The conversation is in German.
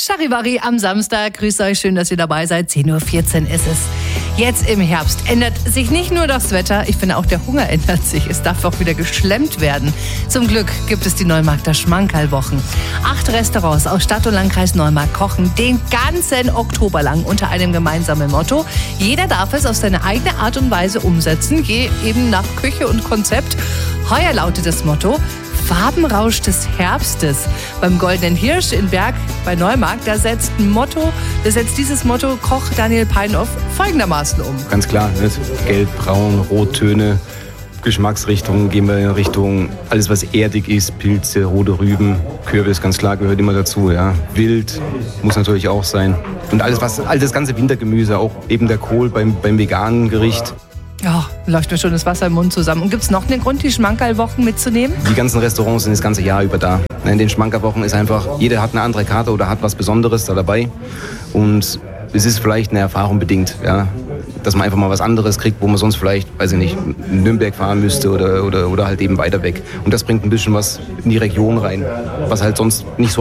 Charivari am Samstag. Grüßt euch, schön, dass ihr dabei seid. 10.14 Uhr ist es. Jetzt im Herbst ändert sich nicht nur das Wetter, ich finde auch der Hunger ändert sich. Es darf auch wieder geschlemmt werden. Zum Glück gibt es die Neumarkter Schmankerlwochen. 8 Restaurants aus Stadt und Landkreis Neumarkt kochen den ganzen Oktober lang unter einem gemeinsamen Motto. Jeder darf es auf seine eigene Art und Weise umsetzen, je eben nach Küche und Konzept. Heuer lautet das Motto: Farbenrausch des Herbstes. Beim Goldenen Hirsch in Berg bei Neumarkt, da setzt dieses Motto Koch Daniel Peinhoff folgendermaßen um. Ganz klar, nicht? Gelb, Braun, Rottöne, Geschmacksrichtungen gehen wir in Richtung alles, was erdig ist, Pilze, rote Rüben, Kürbis, ganz klar, gehört immer dazu. Ja. Wild muss natürlich auch sein. Und all das ganze Wintergemüse, auch eben der Kohl beim veganen Gericht. Ja, läuft mir schon das Wasser im Mund zusammen. Und gibt es noch einen Grund, die Schmankerlwochen mitzunehmen? Die ganzen Restaurants sind das ganze Jahr über da. In den Schmankerlwochen ist einfach, jeder hat eine andere Karte oder hat was Besonderes da dabei. Und es ist vielleicht eine Erfahrung bedingt, ja, dass man einfach mal was anderes kriegt, wo man sonst vielleicht, weiß ich nicht, in Nürnberg fahren müsste oder halt eben weiter weg. Und das bringt ein bisschen was in die Region rein, was halt sonst nicht so